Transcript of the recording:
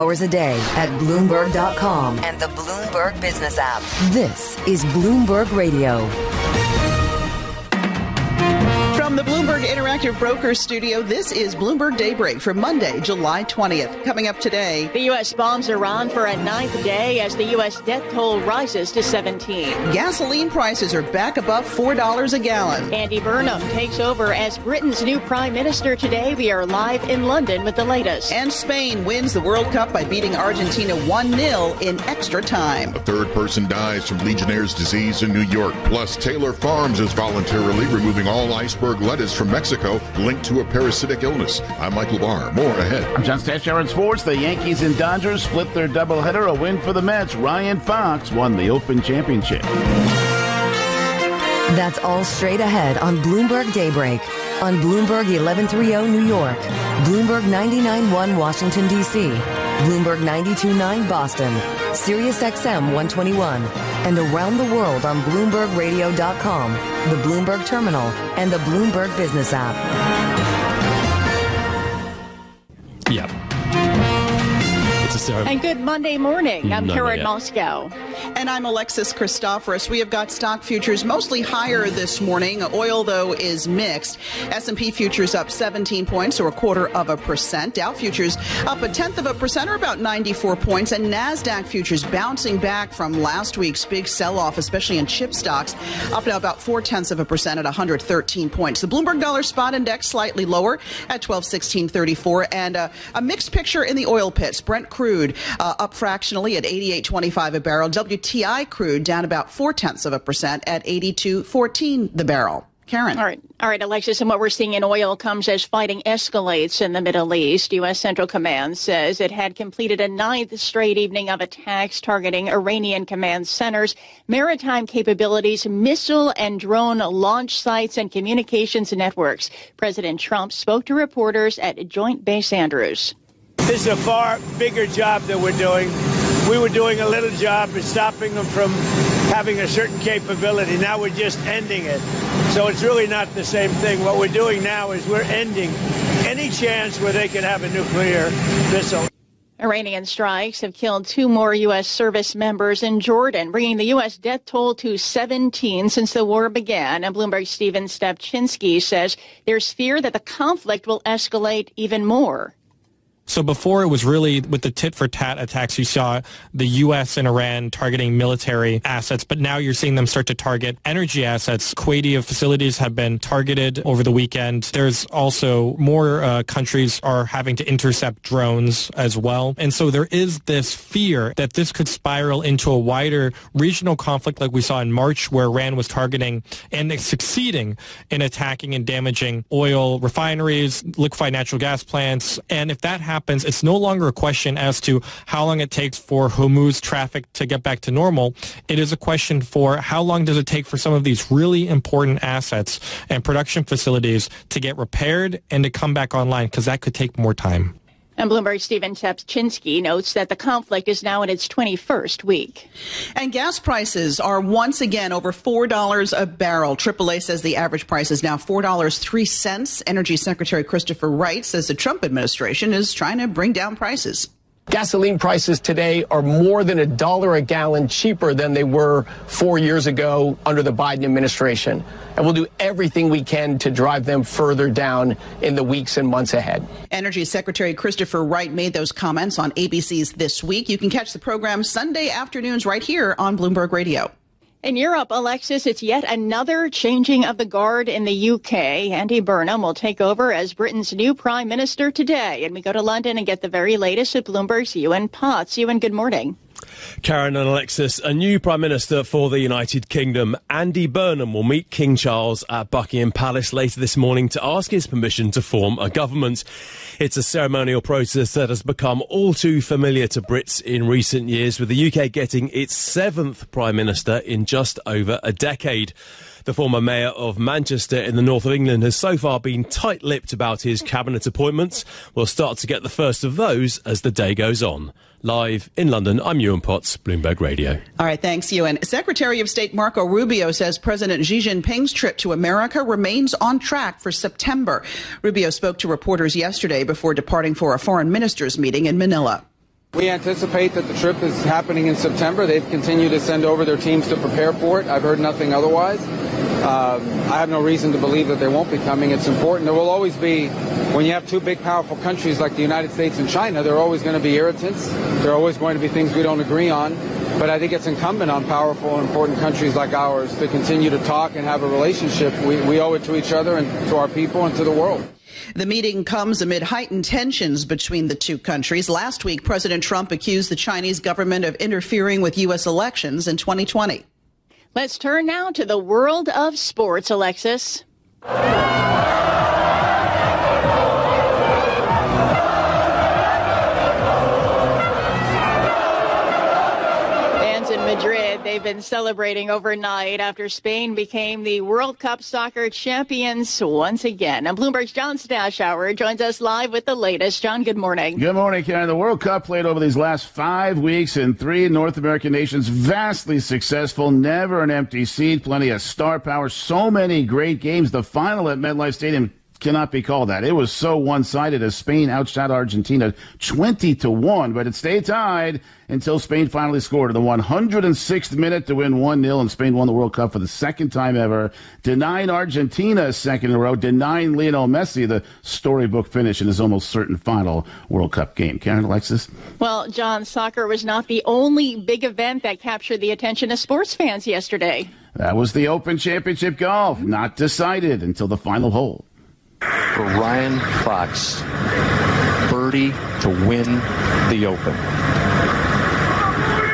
hours a day at Bloomberg.com and the Bloomberg Business app. This is Bloomberg Radio. From the Bloomberg Interactive Brokers Studio, this is Bloomberg Daybreak for Monday, July 20th. Coming up today, the U.S. bombs Iran for a ninth day as the U.S. death toll rises to 17. Gasoline prices are back above $4 a gallon. Andy Burnham takes over as Britain's new prime minister today. We are live in London with the latest. And Spain wins the World Cup by beating Argentina 1-0 in extra time. A third person dies from Legionnaire's disease in New York. Plus, Taylor Farms is voluntarily removing all iceberg lettuce from Mexico linked to a parasitic illness. I'm Michael Barr. More ahead. I'm John Stashower in sports. The Yankees and Dodgers split their doubleheader. A win for the Mets. Ryan Fox won the Open Championship. That's all straight ahead on Bloomberg Daybreak. On Bloomberg 1130 New York, Bloomberg 99.1 Washington, D.C., Bloomberg 92.9 Boston, Sirius XM 121, and around the world on BloombergRadio.com, the Bloomberg Terminal, and the Bloomberg Business app. Yep. And good Monday morning. I'm Karen Moscow. And I'm Alexis Christoforous. We have got stock futures mostly higher this morning. Oil, though, is mixed. S&P futures up 17 points, or 0.25%. Dow futures up 0.1%, or about 94 points. And NASDAQ futures bouncing back from last week's big sell-off, especially in chip stocks, up now about 0.4% at 113 points. The Bloomberg Dollar Spot Index slightly lower at 1216.34. And a mixed picture in the oil pits. Brent crude up fractionally at 88.25 a barrel. WTI crude down about 0.4% at 82.14 the barrel. Karen. All right, Alexis, and what we're seeing in oil comes as fighting escalates in the Middle East. U.S. Central Command says it had completed a ninth straight evening of attacks targeting Iranian command centers, maritime capabilities, missile and drone launch sites, and communications networks. President Trump spoke to reporters at Joint Base Andrews. This is a far bigger job that we're doing. We were doing a little job in stopping them from having a certain capability. Now we're just ending it. So it's really not the same thing. What we're doing now is we're ending any chance where they can have a nuclear missile. Iranian strikes have killed 2 more U.S. service members in Jordan, bringing the U.S. death toll to 17 since the war began. And Bloomberg's Stephen Stepchinsky says there's fear that the conflict will escalate even more. So before, it was really with the tit-for-tat attacks, you saw the U.S. and Iran targeting military assets, but now you're seeing them start to target energy assets. Kuwaiti facilities have been targeted over the weekend. There's also more countries are having to intercept drones as well. And so there is this fear that this could spiral into a wider regional conflict like we saw in March, where Iran was targeting and succeeding in attacking and damaging oil refineries, liquefied natural gas plants. And if that happens, it's no longer a question as to how long it takes for Hormuz traffic to get back to normal. It is a question for how long does it take for some of these really important assets and production facilities to get repaired and to come back online, because that could take more time. And Bloomberg's Stephen Stepchinsky notes that the conflict is now in its 21st week. And gas prices are once again over $4 a barrel. AAA says the average price is now $4.03. Energy Secretary Christopher Wright says the Trump administration is trying to bring down prices. Gasoline prices today are more than $1 a gallon cheaper than they were 4 years ago under the Biden administration. And we'll do everything we can to drive them further down in the weeks and months ahead. Energy Secretary Christopher Wright made those comments on ABC's This Week. You can catch the program Sunday afternoons right here on Bloomberg Radio. In Europe, Alexis, it's yet another changing of the guard in the UK. Andy Burnham will take over as Britain's new prime minister today. And we go to London and get the very latest at Bloomberg's Ewan Potts. Ewan, good morning. Karen and Alexis, a new Prime Minister for the United Kingdom, Andy Burnham, will meet King Charles at Buckingham Palace later this morning to ask his permission to form a government. It's a ceremonial process that has become all too familiar to Brits in recent years, with the UK getting its 7th Prime Minister in just over a decade. The former mayor of Manchester in the north of England has so far been tight-lipped about his cabinet appointments. We'll start to get the first of those as the day goes on. Live in London, I'm Ewan Potts, Bloomberg Radio. All right, thanks, Ewan. Secretary of State Marco Rubio says President Xi Jinping's trip to America remains on track for September. Rubio spoke to reporters yesterday before departing for a foreign ministers meeting in Manila. We anticipate that the trip is happening in September. They've continued to send over their teams to prepare for it. I've heard nothing otherwise. I have no reason to believe that they won't be coming. It's important. There will always be, when you have two big, powerful countries like the United States and China, there are always going to be irritants. There are always going to be things we don't agree on. But I think it's incumbent on powerful and important countries like ours to continue to talk and have a relationship. We owe it to each other and to our people and to the world. The meeting comes amid heightened tensions between the two countries. Last week, President Trump accused the Chinese government of interfering with U.S. elections in 2020. Let's turn now to the world of sports, Alexis. In Madrid, they've been celebrating overnight after Spain became the World Cup soccer champions once again. And Bloomberg's John Stashower joins us live with the latest. John, good morning. Good morning, Karen. The World Cup played over these last 5 weeks in 3 North American nations. Vastly successful, never an empty seat, plenty of star power, so many great games. The final at MetLife Stadium cannot be called that. It was so one-sided as Spain outshot Argentina 20-1, but it stayed tied until Spain finally scored in the 106th minute to win 1-0, and Spain won the World Cup for the second time ever, denying Argentina a second in a row, denying Lionel Messi the storybook finish in his almost certain final World Cup game. Karen, Alexis? Well, John, soccer was not the only big event that captured the attention of sports fans yesterday. That was the Open Championship Golf, not decided until the final hole. For Ryan Fox, birdie to win the Open.